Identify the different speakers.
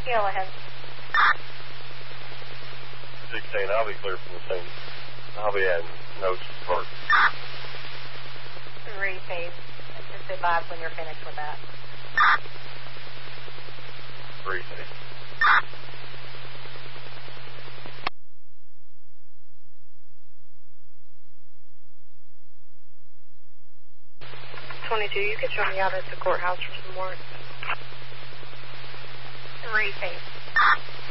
Speaker 1: Go ahead.
Speaker 2: 16, I'll be clear from the scene. I'll be adding notes for
Speaker 1: 3 phase. Just advise when you're finished with that.
Speaker 2: 3 phase.
Speaker 3: You can show me out at the courthouse for some work.
Speaker 1: 3 phase.